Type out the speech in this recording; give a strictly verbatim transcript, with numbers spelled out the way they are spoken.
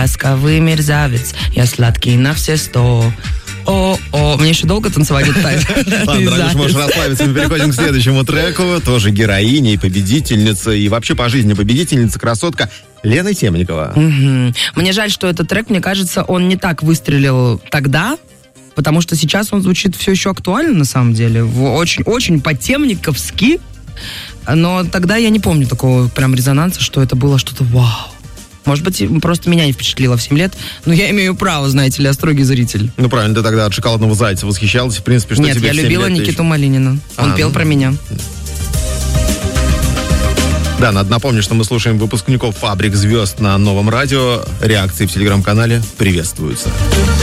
Ласковый мерзавец, я сладкий на все сто. О-о, мне еще долго танцевать этот тайм? Ладно, дорогуша, можешь расслабиться. Мы переходим к следующему треку. Тоже героиня и победительница, и вообще по жизни победительница, красотка Лена Темникова. Угу. Мне жаль, что этот трек, мне кажется, он не так выстрелил тогда, потому что сейчас он звучит все еще актуально, на самом деле. Очень-очень по-темниковски. Но тогда я не помню такого прям резонанса, что это было что-то вау. Может быть, просто меня не впечатлило в семь лет, но я имею право, знаете ли, я строгий зритель. Ну, правильно, ты тогда от «Шоколадного зайца» восхищалась, в принципе, что Нет, тебе я в семь любила лет Никиту еще... Малинина. Он а, пел ну... про меня. Да, надо напомнить, что мы слушаем выпускников «Фабрик звезд» на Новом радио. Реакции в телеграм-канале приветствуются.